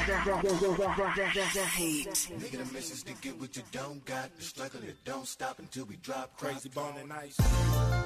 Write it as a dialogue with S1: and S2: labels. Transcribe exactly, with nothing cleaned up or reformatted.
S1: Nigga, the message to get what you don't got. The struggle that don't stop until we drop. Crazy bone and ice.